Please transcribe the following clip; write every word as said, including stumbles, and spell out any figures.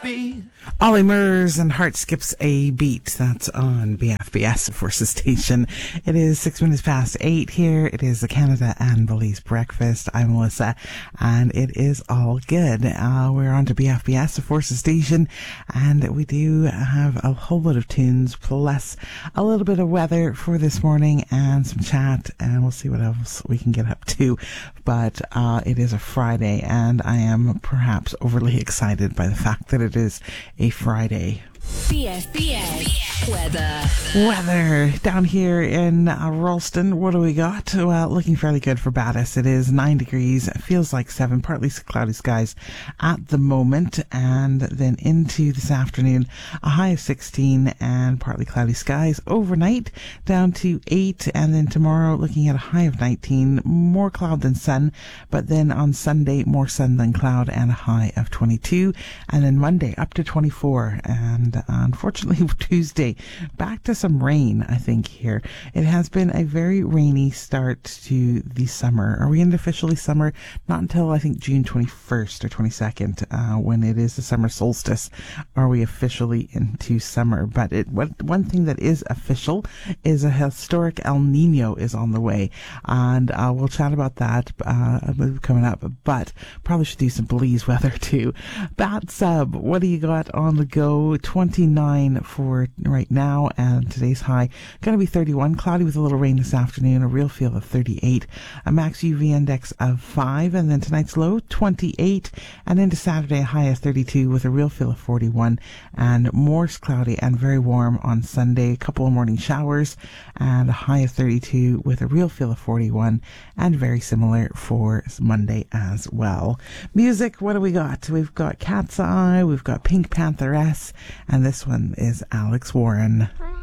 Ollie Murs and Heart Skips a Beat. That's on B F B S Forces Station. It is six minutes past eight here. It is the Canada and Belize Breakfast. I'm Melissa, and it is all good. Uh, we're on to B F B S Forces Station, and we do have a whole lot of tunes, plus a little bit of weather for this morning and some chat, and we'll see what else we can get up to. But uh, it is a Friday, and I am perhaps overly excited by the fact that it is a Friday. B F B S weather. Weather down here in uh, Ralston. What do we got? Well, looking fairly good for Battis. It is nine degrees. It feels like seven. Partly cloudy skies at the moment, and then into this afternoon, a high of sixteen and partly cloudy skies overnight, down to eight, and then tomorrow looking at a high of nineteen. More cloud than sun, but then on Sunday more sun than cloud and a high of twenty-two, and then Monday up to twenty-four, and unfortunately Tuesday back to some rain. I think here it has been a very rainy start to the summer. Are we in officially summer? Not until I think June twenty-first or twenty-second, uh, when it is the summer solstice, are we officially into summer. But it what, one thing that is official is a historic El Nino is on the way, and uh, we'll chat about that uh, coming up. But probably should do some Belize weather too. Bat Sub, what do you got on the go? twenty-nine for right now, and today's high going to be thirty-one. Cloudy with a little rain this afternoon, a real feel of thirty-eight, a max U V index of five, and then tonight's low twenty-eight, and into Saturday a high of thirty-two with a real feel of forty-one, and more cloudy and very warm on Sunday. A couple of morning showers and a high of thirty-two with a real feel of forty-one, and very similar for Monday as well. Music, what do we got? We've got Cat's Eye, we've got Pink Pantheress, and this one is Alex Warren.